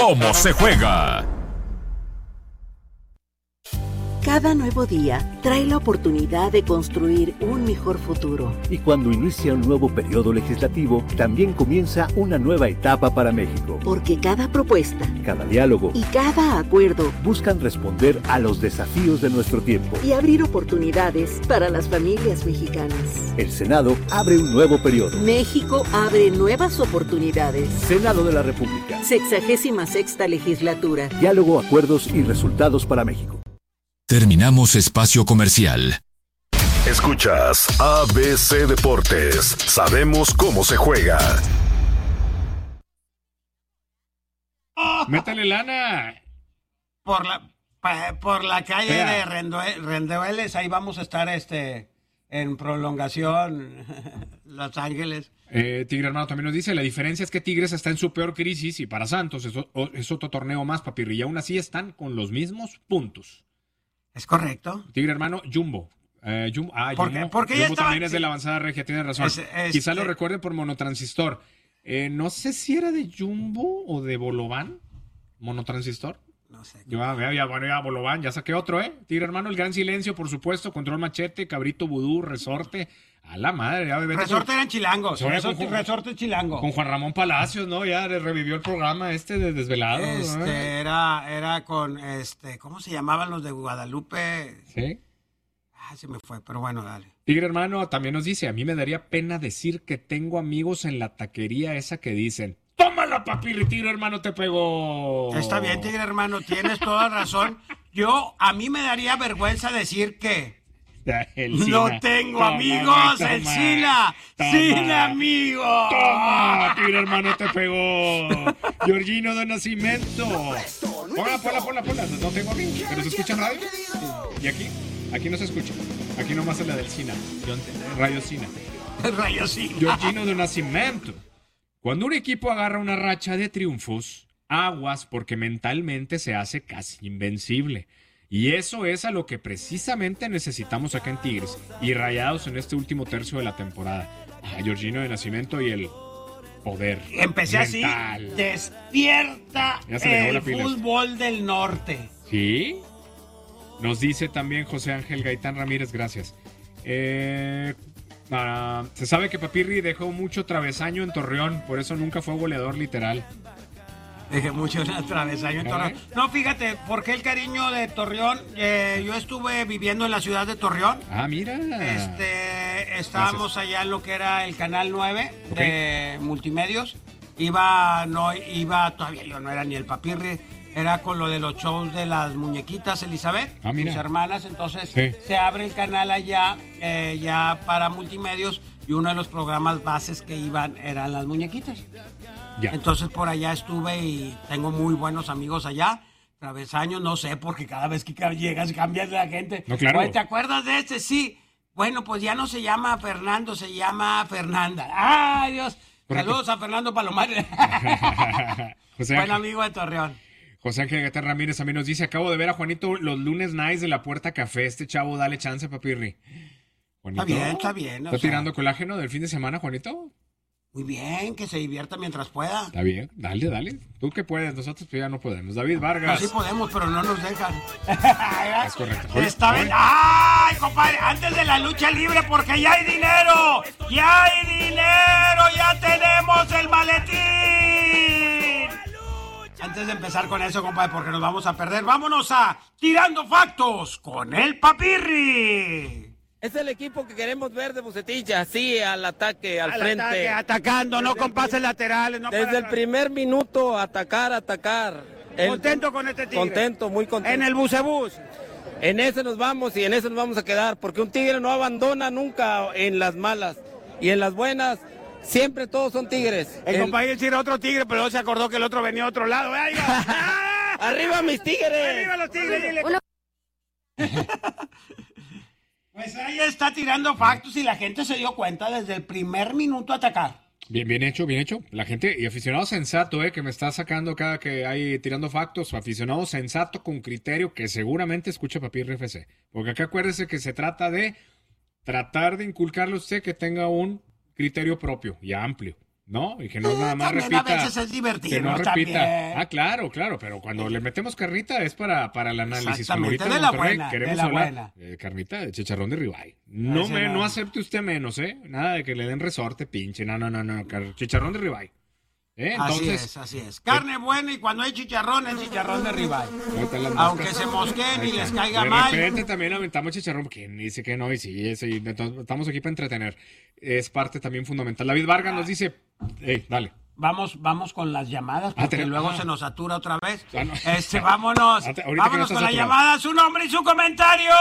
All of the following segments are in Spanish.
cómo se juega. Cada nuevo día trae la oportunidad de construir un mejor futuro. Y cuando inicia un nuevo periodo legislativo, también comienza una nueva etapa para México. Porque cada propuesta, cada diálogo y cada acuerdo buscan responder a los desafíos de nuestro tiempo y abrir oportunidades para las familias mexicanas. El Senado abre un nuevo periodo. México abre nuevas oportunidades. Senado de la República. 66ª legislatura. Diálogo, acuerdos y resultados para México. Terminamos espacio comercial. Escuchas ABC Deportes. Sabemos cómo se juega. Métale lana. Por la calle de Rendueles, ahí vamos a estar en prolongación, Los Ángeles. Tigre hermano también nos dice, la diferencia es que Tigres está en su peor crisis y para Santos es otro torneo más, papirri, y aún así están con los mismos puntos. Es correcto. Tigre hermano, Jumbo. Jumbo porque Jumbo también es de la avanzada regia, tiene razón. Quizá lo recuerden por Monotransistor. No sé si era de Jumbo o de Bolobán. Monotransistor. No sé. Ya Bolobán, ya saqué otro, Tigre hermano, El Gran Silencio, por supuesto, Control Machete, Cabrito Vudú, Resorte. A la madre. Resorte eran chilangos. Resorte chilango. Con Juan Ramón Palacios, ¿no? Ya revivió el programa de Desvelado. Era con, ¿cómo se llamaban los de Guadalupe? Sí. Se me fue, pero bueno, dale. Tigre hermano también nos dice, a mí me daría pena decir que tengo amigos en la taquería esa que dicen, tómala, papirri, Tigre hermano, te pegó. Está bien, Tigre hermano, tienes toda razón. A mí me daría vergüenza decir que no tengo amigos, el Sina, sin amigos. Toma, Tigre hermano, te pegó. Georgino de Nacimiento. Ponla. No tengo amigos, pero se escucha en radio. Y aquí no se escucha. Aquí nomás es la del Sina. Radio Sina. Radio Sina. Georgino de Nacimiento. Cuando un equipo agarra una racha de triunfos, aguas porque mentalmente se hace casi invencible. Y eso es a lo que precisamente necesitamos acá en Tigres y Rayados en este último tercio de la temporada. Georgino de Nacimiento y el poder. Empecé mental. Así, despierta el fútbol del norte. ¿Sí? Nos dice también José Ángel Gaitán Ramírez, gracias. Se sabe que Papirri dejó mucho travesaño en Torreón, por eso nunca fue goleador literal. Dejé mucho travesaño en Torreón. No, fíjate, ¿por qué el cariño de Torreón? Yo estuve viviendo en la ciudad de Torreón. Mira. Estábamos allá en lo que era el Canal 9 de Multimedios. Iba, todavía yo no era ni el Papirri, era con lo de los shows de las muñequitas, Elizabeth, mis hermanas. Entonces se abre el canal allá, ya para Multimedios, y uno de los programas bases que iban eran las muñequitas. Ya. Entonces por allá estuve y tengo muy buenos amigos allá. Travesaños, no sé, porque cada vez que llegas cambias la gente. No, claro. Oye, ¿te acuerdas de este? Sí. Bueno, pues ya no se llama Fernando, se llama Fernanda. ¡Ay, Dios! Correcto. Saludos a Fernando Palomar. Buen amigo de Torreón. José Ángel Gaitán Ramírez también nos dice, acabo de ver a Juanito los lunes nights de la Puerta Café. Este chavo, dale chance, Papirri. Juanito, está bien. ¿Está tirando colágeno del fin de semana, Juanito? Muy bien, que se divierta mientras pueda. Está bien, dale. Tú que puedes, nosotros pues ya no podemos. David Vargas. No, sí podemos, pero no nos dejan. Es correcto. Está bien. ¡Ay, compadre! Antes de la lucha libre, porque ya hay dinero. ¡Ya tenemos el maletín! Antes de empezar con eso, compadre, porque nos vamos a perder, vámonos a Tirando Factos con el Papirri. Es el equipo que queremos ver de Bucetich, así al ataque, al frente. Atacando, no con pases laterales. No desde el primer minuto, atacar. ¿Contento con este Tigre? Contento, muy contento. En el Bucebús. En ese nos vamos y en ese nos vamos a quedar, porque un Tigre no abandona nunca en las malas. Y en las buenas, siempre todos son Tigres. El compañero decía otro Tigre, pero luego se acordó que el otro venía a otro lado. ¡Arriba mis Tigres! ¡Arriba los Tigres! Dile. Pues ahí está tirando factos y la gente se dio cuenta desde el primer minuto a atacar. Bien hecho. La gente y aficionado sensato, que me está sacando cada que hay tirando factos. Aficionado sensato con criterio que seguramente escucha Papirri FC. Porque acá acuérdese que se trata de tratar de inculcarle a usted que tenga un criterio propio y amplio. ¿no? Y que no nada más también repita. a veces es divertido, Que no repita. también. Ah, claro, pero cuando le metemos carnita es para el análisis. Como Exactamente, ahorita en de la Monterrey buena, queremos de la hablar buena. de carnita de chicharrón de ribeye. No Ese no. acepte usted menos, ¿eh? Nada de que le den resorte, pinche. No. Chicharrón de ribeye. Entonces, Así es. Carne buena y cuando hay chicharrón, es chicharrón de ribeye. ahorita las Aunque moscas. se mosqueen y les caiga De mal. repente también aventamos chicharrón, ¿quién dice que no? Y sí, estamos aquí para entretener. Es parte también fundamental. David Vargas nos dice, dale. Vamos con las llamadas, porque luego se nos satura otra vez. No. Vámonos. Ahorita que no Vámonos estás con la saturado. llamada, su nombre y su comentario.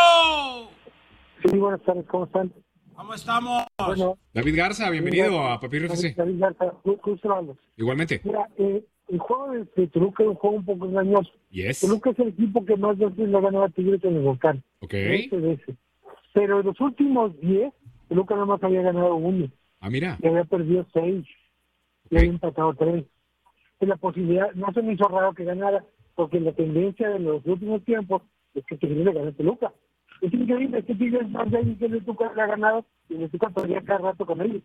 Sí, buenas tardes, ¿cómo están? ¿Cómo estamos? Bueno, David Garza, bienvenido a Papi RFC. David Garza, Cruz Ramos. Igualmente. Mira, el juego de Toluca es un juego un poco engañoso. Yes. Toluca es el equipo que más veces le ha ganado a Tigres en el Volcán. Ok. 13 veces. Pero en los últimos 10, Toluca nada más había ganado 1. Ah, mira. Y había perdido 6. Y había empatado 3. Y la posibilidad, no se me hizo raro que ganara, porque la tendencia de los últimos tiempos es que Tigres le gana a Toluca. Es increíble, que Tigres más débil que el Toluca le ha ganado, y el Toluca todavía cada rato con ellos.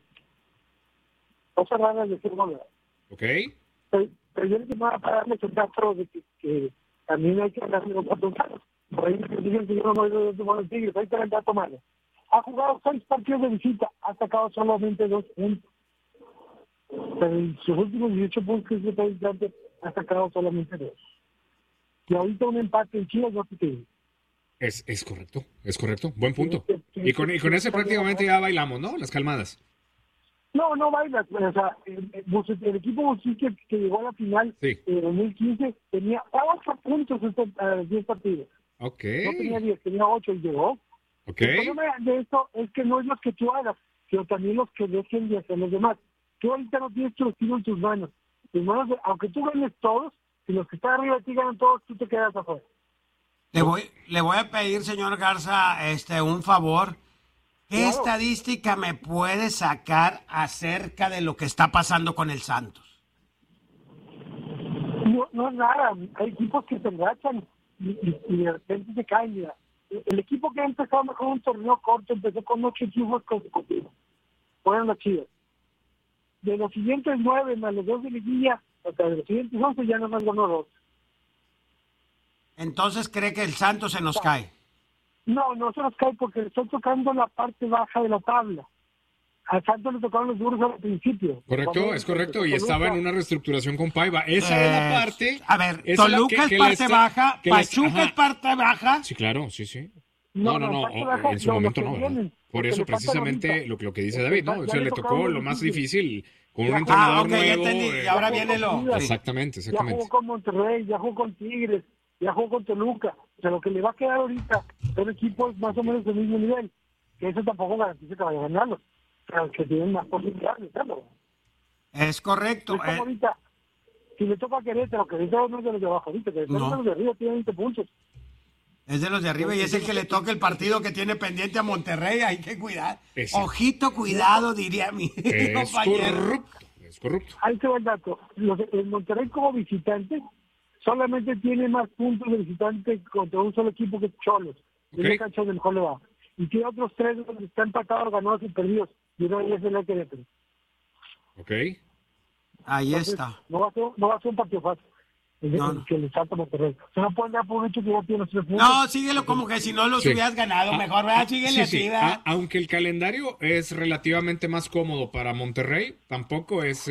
Cosas raras de ser goles. Ok. Pero yo le llamaba para darle el dato de que también hay que hablar de los datos malos. Por ahí me dicen que yo no me doy de los Tigres, ahí está el dato malo. Ha jugado 6 partidos de visita, ha sacado solamente 2 puntos. Pero en sus últimos 18 puntos que es visitante, ha sacado solamente 2. Y ahorita un empate en Chivas no te queda. Es correcto. Buen punto. Y con ese prácticamente ya bailamos, ¿no? Las calmadas. No baila. O sea, el equipo Bucique que llegó a la final Sí. en 2015 tenía 8 puntos en 10 partidos. Ok. No tenía 10, tenía 8 y llegó. Ok. El problema de esto es que no es los que tú hagas, sino también los que dejen de hacer los demás. Tú ahorita no tienes tu destino en tus manos. Aunque tú ganes todos, si los que están arriba de ti ganan todos, tú te quedas afuera. Le voy a pedir, señor Garza, un favor. ¿Qué Claro. estadística me puede sacar acerca de lo que está pasando con el Santos? No es nada. Hay equipos que se enrachan y de repente se caen. Mira. El equipo que ha empezado mejor un torneo corto empezó con 8 equipos consecutivos. Fueron los Chivas. De los siguientes 9 más los 2 de liguilla, hasta de los siguientes 11 ya no más ganó 2. Entonces, ¿cree que el Santos se nos cae? No se nos cae porque le estoy tocando la parte baja de la tabla. Al Santos le tocaron los duros al principio. Correcto, es correcto. Y estaba en una reestructuración con Paiva. Esa es la parte. A ver, esa Toluca que es le parte está- baja, que le- Pachuca ajá. es parte baja. Sí, claro, sí. No, No. parte baja, En su lo momento que no, ¿verdad? vienen, Por lo que eso le falta precisamente ahorita. lo que dice David, ¿no? Ya O sea, le le tocó tocó lo lo más difícil. difícil con un Ya- entrenador ok, ya nuevo. entendí. Y ahora viene lo... Exactamente. Ya jugó con Monterrey, ya jugó con Tigres, ya jugó con Toluca. O sea, lo que le va a quedar ahorita son equipos más o menos del mismo nivel. Que eso tampoco garantiza que vaya a ganarlo. Pero que tienen más posibilidades de hacerlo. Es correcto. Es como ahorita, si le toca a Querétaro no es de los de abajo ahorita, Querétaro No. es de los de arriba, tiene 20 puntos. Es de los de arriba y es el que le toca el partido que tiene pendiente a Monterrey. Hay que cuidar. Ese. Ojito, cuidado, diría mi compañero. Es corrupto. Ahí te va el dato. El Monterrey como visitante solamente tiene más puntos de visitante contra un solo equipo que Cholos. Ok. Es la cancha donde mejor le va. Y tiene otros 3 donde están empatados, ganados y perdidos. Y uno de ellos es el Querétaro. Ok. Ahí Entonces, está. No va a ser un partido fácil. No. Que le salta Monterrey. Se no pueden dar por un hecho que ya tiene los 3 puntos. No, síguelo como que si no los Sí. hubieras ganado. Mejor, ¿verdad? Síguele Sí. así, ¿verdad? Aunque el calendario es relativamente más cómodo para Monterrey, tampoco es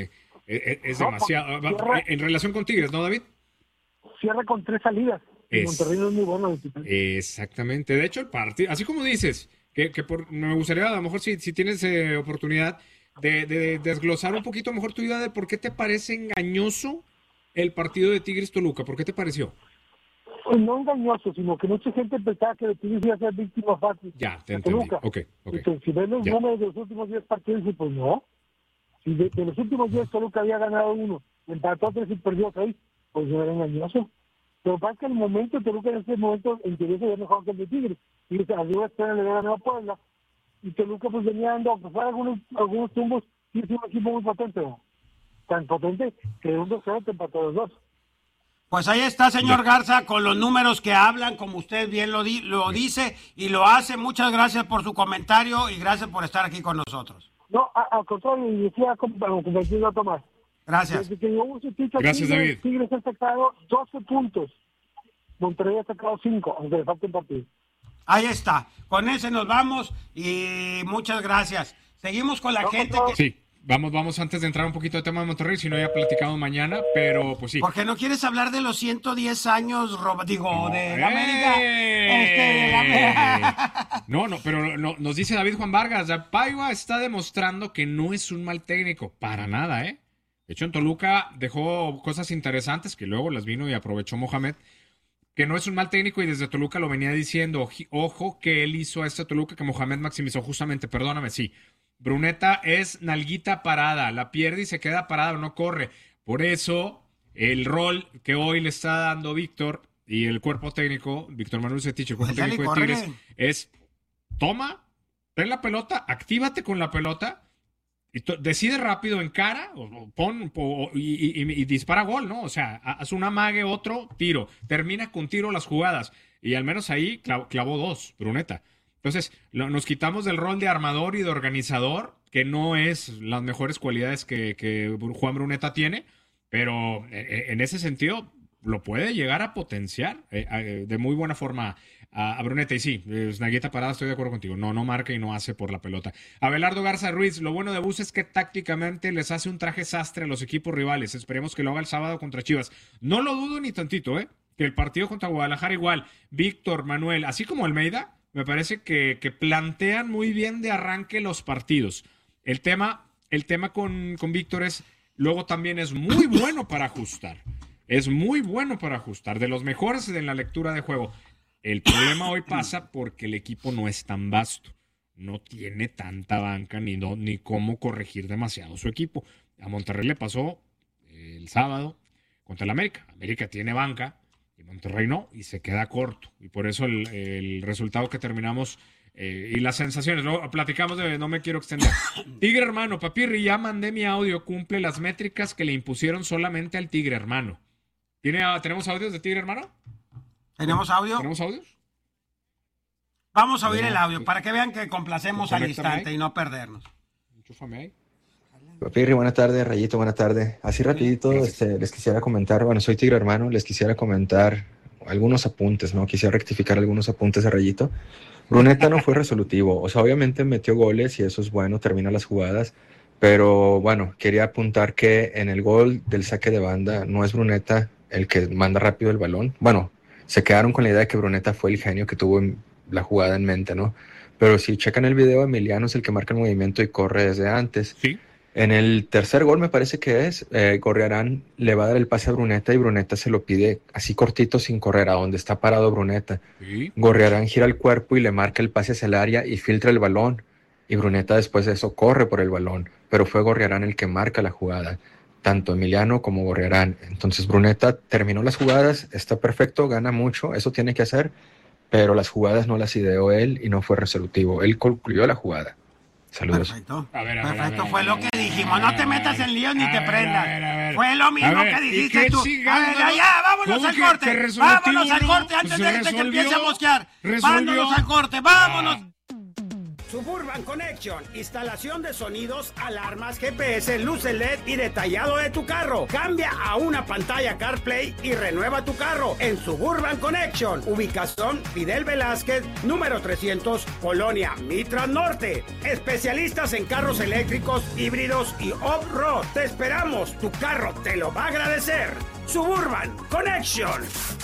No, demasiado. cierra- En relación con Tigres, ¿no, David? Cierra con 3 salidas. Y Es- Monterrey no es muy bueno de visitante. Exactamente. De hecho, el partido, así como dices, me gustaría a lo mejor si tienes oportunidad de desglosar un poquito mejor tu idea de por qué te parece engañoso el partido de Tigres Toluca. ¿Por qué te pareció? Pues no engañoso, sino que mucha gente pensaba que el Tigres iba a ser víctima fácil. Ya, te de entendí. Toluca. Ok. Entonces, si ven los Ya. números de los últimos 10 partidos, dice, pues no. Si de los últimos 10 Toluca había ganado 1, empató 3 y perdió 6, pues no era engañoso. Pero pasa que en el momento Toluca en ese momento en teoría se había mejor que el de Tigres. Y arriba Espera le había ganado a Puebla. Y Toluca pues venía dando, a pesar de algunos tumbos, sí es un equipo muy potente, ¿no? Tan potente que de un 2-0 te empató los 2. Pues ahí está, señor Garza, con los números que hablan, como usted bien lo dice y lo hace. Muchas gracias por su comentario y gracias por estar aquí con nosotros. No, al contrario, y decía como compartir dato más. Gracias. Desde que llegó Bucetich Gracias, David. Tigres ha sacado 12 puntos. Monterrey ha sacado 5, aunque le falta un partido. Ahí está. Con ese nos vamos y muchas gracias. Seguimos con la gente que... Sí, vamos antes de entrar un poquito de tema de Monterrey, si no ya platicamos mañana, pero pues sí. ¿Por qué no quieres hablar de los 110 años, de la América? De la América. No, pero nos dice David Juan Vargas, Paiva está demostrando que no es un mal técnico, para nada, ¿eh? De hecho, en Toluca dejó cosas interesantes que luego las vino y aprovechó Mohamed, que no es un mal técnico y desde Toluca lo venía diciendo. Ojo que él hizo a este Toluca que Mohamed maximizó justamente, perdóname, sí. Bruneta es nalguita parada, la pierde y se queda parada, no corre. Por eso, el rol que hoy le está dando Víctor y el cuerpo técnico, Víctor Manuel Bucetich, el cuerpo técnico de Tigres, es toma, ten la pelota, actívate con la pelota, y decide rápido en cara, y dispara gol, ¿no? O sea, haz un amague, otro, tiro. Termina con tiro las jugadas. Y al menos ahí clavó 2, Bruneta. Entonces, nos quitamos del rol de armador y de organizador, que no es las mejores cualidades que Juan Bruneta tiene, pero en ese sentido lo puede llegar a potenciar de muy buena forma a Bruneta. Y sí, Snagueta parada, estoy de acuerdo contigo. No marca y no hace por la pelota. Abelardo Garza Ruiz, lo bueno de Bus es que tácticamente les hace un traje sastre a los equipos rivales. Esperemos que lo haga el sábado contra Chivas. No lo dudo ni tantito, que el partido contra Guadalajara igual. Víctor, Manuel, así como Almeida, me parece que plantean muy bien de arranque los partidos. El tema con Víctor es, luego también es muy bueno para ajustar. Es muy bueno para ajustar, de los mejores en la lectura de juego. El problema hoy pasa porque el equipo no es tan vasto. No tiene tanta banca ni cómo corregir demasiado su equipo. A Monterrey le pasó el sábado contra el América. América tiene banca y Monterrey no, y se queda corto. Y por eso el resultado que terminamos y las sensaciones. Luego platicamos no me quiero extender. Tigre Hermano, Papirri, ya mandé mi audio. Cumple las métricas que le impusieron solamente al Tigre Hermano. ¿Tenemos audios de Tigre Hermano? ¿Tenemos audio? ¿Tenemos audios? Vamos a oír el audio para que vean que complacemos al instante y no perdernos. Enchúfame ahí. Papirri, buenas tardes. Rayito, buenas tardes. Así rapidito, les quisiera comentar, bueno, soy Tigre Hermano, les quisiera comentar algunos apuntes, ¿no? Quisiera rectificar algunos apuntes de Rayito. Bruneta no fue resolutivo, o sea, obviamente metió goles y eso es bueno, termina las jugadas, pero bueno, quería apuntar que en el gol del saque de banda no es Bruneta el que manda rápido el balón. Bueno, se quedaron con la idea de que Bruneta fue el genio que tuvo la jugada en mente, ¿no? Pero si checan el video, Emiliano es el que marca el movimiento y corre desde antes. Sí. En el tercer gol, me parece que es, Gorriarán le va a dar el pase a Bruneta y Bruneta se lo pide así cortito sin correr, a donde está parado Bruneta. Sí. Gorriarán gira el cuerpo y le marca el pase hacia el área y filtra el balón. Y Bruneta después de eso corre por el balón, pero fue Gorriarán el que marca la jugada, tanto Emiliano como Gorriarán. Entonces Bruneta terminó las jugadas, está perfecto, gana mucho, eso tiene que hacer, pero las jugadas no las ideó él y no fue resolutivo. Él concluyó la jugada. Saludos. Perfecto. Perfecto, fue lo que dijimos. No te metas en líos ni te prendas. Fue lo mismo que dijiste tú. A ver, ya, vámonos al corte. Vámonos al corte antes de que empiece a mosquear. Vámonos al corte, vámonos. Suburban Connection, instalación de sonidos, alarmas, GPS, luces LED y detallado de tu carro. Cambia a una pantalla CarPlay y renueva tu carro en Suburban Connection. Ubicación Fidel Velázquez, número 300, Colonia Mitras Norte. Especialistas en carros eléctricos, híbridos y off-road. Te esperamos, tu carro te lo va a agradecer. Suburban Connection.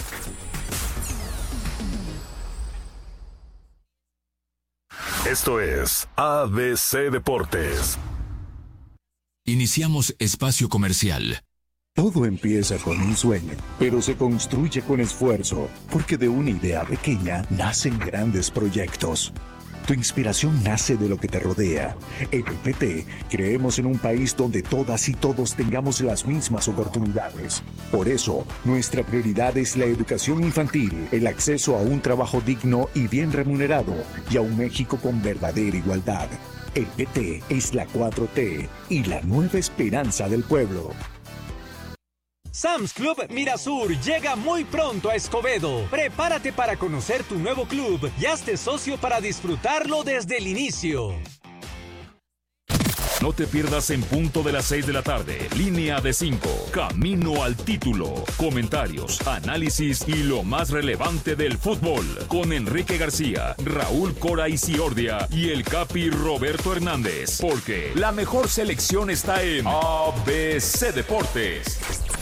Esto es ABC Deportes. Iniciamos espacio comercial. Todo empieza con un sueño, pero se construye con esfuerzo, porque de una idea pequeña nacen grandes proyectos. Tu inspiración nace de lo que te rodea. En el PT creemos en un país donde todas y todos tengamos las mismas oportunidades. Por eso, nuestra prioridad es la educación infantil, el acceso a un trabajo digno y bien remunerado, y a un México con verdadera igualdad. El PT es la 4T y la nueva esperanza del pueblo. Sam's Club Mirasur llega muy pronto a Escobedo. Prepárate para conocer tu nuevo club y hazte socio para disfrutarlo desde el inicio. No te pierdas en punto de las 6 de la tarde. Línea de 5. Camino al título. Comentarios, análisis y lo más relevante del fútbol. Con Enrique García, Raúl Cora Isiordia y el Capi Roberto Hernández. Porque la mejor selección está en ABC Deportes.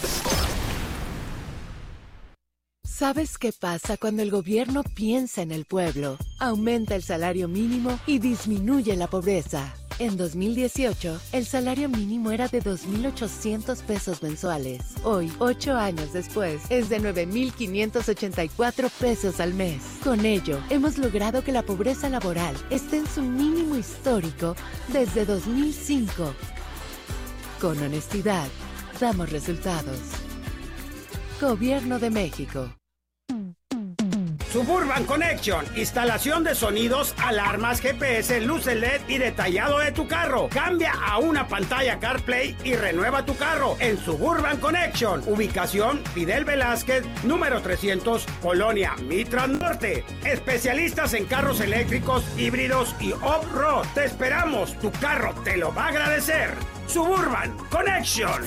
¿Sabes qué pasa cuando el gobierno piensa en el pueblo? Aumenta el salario mínimo y disminuye la pobreza. En 2018, el salario mínimo era de 2.800 pesos mensuales. Hoy, 8 años después, es de 9.584 pesos al mes. Con ello, hemos logrado que la pobreza laboral esté en su mínimo histórico desde 2005. Con honestidad, damos resultados. Gobierno de México. Suburban Connection, instalación de sonidos, alarmas, GPS, luces LED y detallado de tu carro. Cambia a una pantalla CarPlay y renueva tu carro en Suburban Connection. Ubicación Fidel Velázquez, número 300, Colonia Mitras Norte. Especialistas en carros eléctricos, híbridos y off-road. Te esperamos, tu carro te lo va a agradecer. Suburban Connection.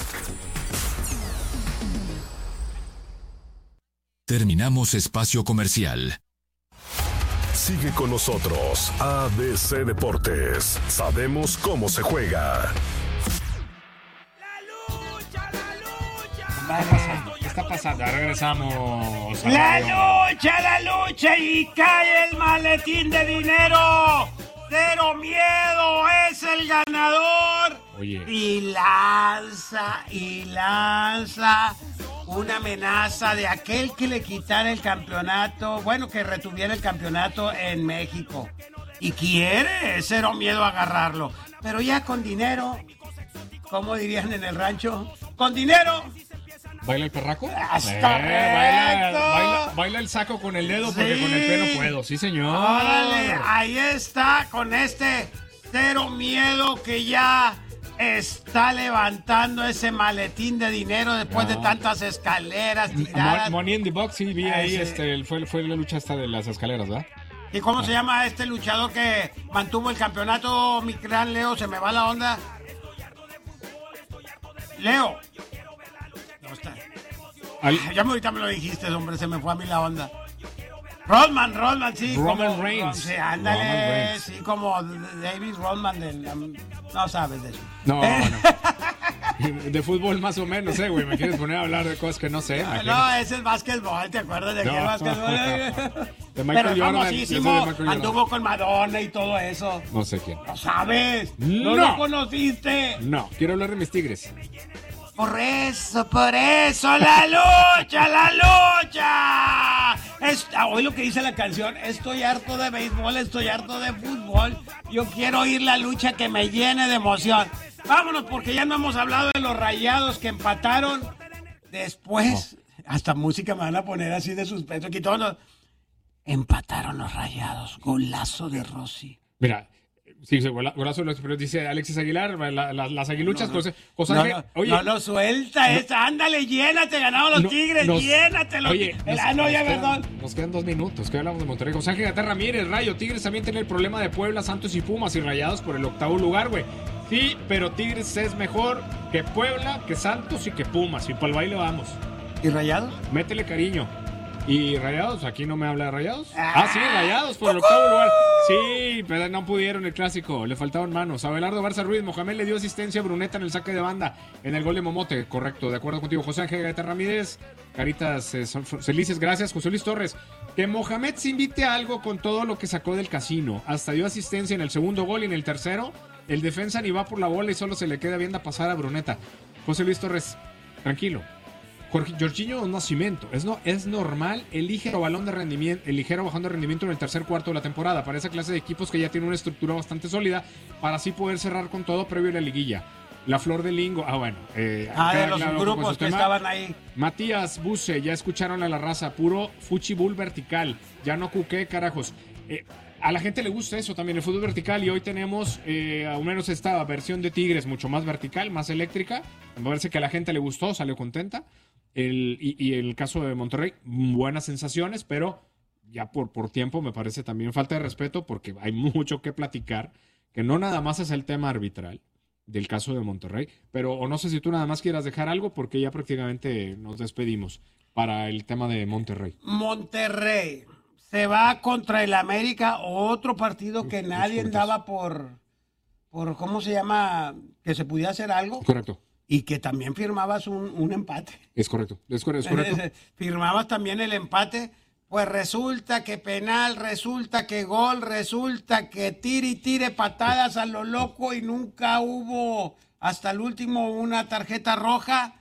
Terminamos espacio comercial. Sigue con nosotros, ABC Deportes. Sabemos cómo se juega. ¿Qué está pasando? Ya regresamos. La lucha y cae el maletín de dinero. Cero Miedo es el ganador. Oye. Y lanza una amenaza de aquel que le quitara el campeonato, bueno, que retuviera el campeonato en México. Y quiere Cero Miedo agarrarlo. Pero ya con dinero, ¿cómo dirían en el rancho? Con dinero. ¿Baila el perraco? ¡Correcto! Baila el saco con el dedo porque con el pie no puedo. Sí, señor. Órale, ahí está con este Cero Miedo que ya está levantando ese maletín de dinero después de tantas escaleras tiradas. Money in the Box, sí, vi ahí, fue la lucha esta de las escaleras, ¿verdad? ¿Y cómo se llama este luchador que mantuvo el campeonato, mi gran Leo? Se me va la onda. Leo. ¿Dónde está? Ya ahorita me lo dijiste, hombre, se me fue a mí la onda. Rodman, sí. Roman Reigns. Sí, ándale, sí, como David Rodman no sabes de eso. No. De fútbol más o menos, güey. Me quieres poner a hablar de cosas que no sé. No, ese es básquetbol, ¿te acuerdas de aquel básquetbol? De Michael Pero Jordan, famosísimo, anduvo con Madonna y todo eso. No sé quién. ¿No sabes? ¿No lo conociste? No, quiero hablar de mis Tigres. Por eso, la lucha. Hoy lo que dice la canción, estoy harto de béisbol, estoy harto de fútbol. Yo quiero oír la lucha que me llene de emoción. Vámonos, porque ya no hemos hablado de los Rayados que empataron. Después, hasta música me van a poner así de suspenso. Aquí todos empataron los Rayados. Golazo de Rossi. Mira. Sí, golazo, pero dice Alexis Aguilar, las aguiluchas, oye, no suelta esa, ándale, llénate, ganaron los Tigres, llénatelo. Oye, perdón. Nos quedan 2 minutos, ¿qué hablamos de Monterrey? José Ángel Gater Ramírez, Rayo, Tigres también tiene el problema de Puebla, Santos y Pumas y Rayados por el 8º lugar, güey. Sí, pero Tigres es mejor que Puebla, que Santos y que Pumas, y por el baile vamos. ¿Y Rayados? Métele cariño. ¿Y Rayados? ¿Aquí no me habla de Rayados? Sí, Rayados por el 8º lugar. Sí, pero no pudieron el clásico, le faltaban manos. Abelardo Barza Ruiz, Mohamed le dio asistencia a Bruneta en el saque de banda, en el gol de Momote, correcto, de acuerdo contigo. José Ángel Gaeta Ramírez, caritas felices, gracias. José Luis Torres, que Mohamed se invite a algo con todo lo que sacó del casino. Hasta dio asistencia en el segundo gol y en el tercero. El defensa ni va por la bola y solo se le queda viendo a pasar a Bruneta. José Luis Torres, tranquilo. Jorginho Nascimento, es normal el ligero bajón de rendimiento en el tercer cuarto de la temporada para esa clase de equipos que ya tienen una estructura bastante sólida para así poder cerrar con todo previo a la liguilla. La Flor de Lingo, de los grupos que estaban ahí. Matías Buse, ya escucharon a la raza, puro fuchibol vertical, ya no cuqué, carajos. A la gente le gusta eso también, el fútbol vertical, y hoy tenemos al menos esta versión de Tigres mucho más vertical, más eléctrica. Me parece que a la gente le gustó, salió contenta. Y el caso de Monterrey, buenas sensaciones, pero ya por tiempo me parece también falta de respeto porque hay mucho que platicar que no nada más es el tema arbitral del caso de Monterrey, pero o no sé si tú nada más quieras dejar algo porque ya prácticamente nos despedimos para el tema de Monterrey. Monterrey se va contra el América, otro partido que nadie daba por ¿cómo se llama? Que se pudiera hacer algo. Correcto. Y que también firmabas un empate. Es correcto. Firmabas también el empate. Pues resulta que penal, resulta que gol, resulta que tire patadas a lo loco y nunca hubo hasta el último una tarjeta roja.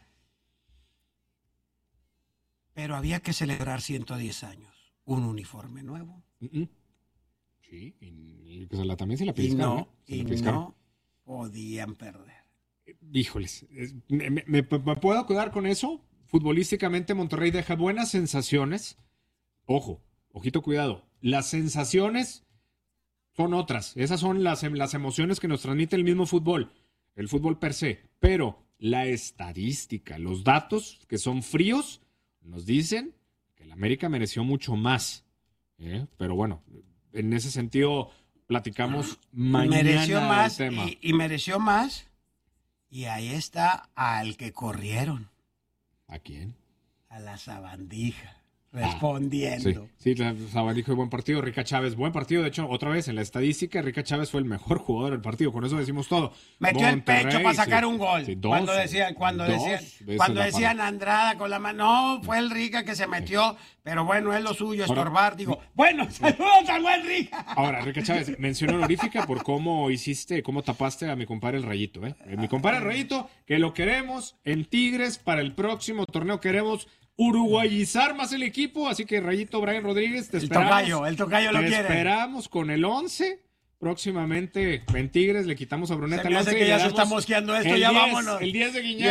Pero había que celebrar 110 años. Un uniforme nuevo. Sí, y pues también se la pellizcaron. Y no podían perder. Híjoles, ¿me puedo quedar con eso? Futbolísticamente Monterrey deja buenas sensaciones. Ojito, cuidado. Las sensaciones son otras. Esas son las emociones que nos transmite el mismo fútbol. El fútbol per se. Pero la estadística, los datos que son fríos, nos dicen que el América mereció mucho más. Pero bueno, en ese sentido platicamos mañana mereció más del tema. Y mereció más. Y ahí está al que corrieron. ¿A quién? A la Sabandija. Respondiendo. Sí, Sabandija, buen partido. Rica Chávez, buen partido. De hecho, otra vez en la estadística, Rica Chávez fue el mejor jugador del partido. Con eso decimos todo. Metió Monterrey, el pecho para sacar un gol. Sí, cuando decían Andrada con la mano. No, fue el Rica que se metió. Pero bueno, es lo suyo, estorbar. Digo, bueno, saludos al buen Rica. Ahora, Rica Chávez, mención honorífica por cómo tapaste a mi compadre el Rayito. Mi compadre el Rayito, que lo queremos en Tigres para el próximo torneo. Queremos uruguayizar más el equipo, así que Rayito Brian Rodríguez, te esperamos. El tocayo lo quiere. Te esperamos con el 11. Próximamente en Tigres le quitamos a Bruneta el 11. Se me hace que ya se está mosqueando esto, ya 10, vámonos. El 10 de Guiñac.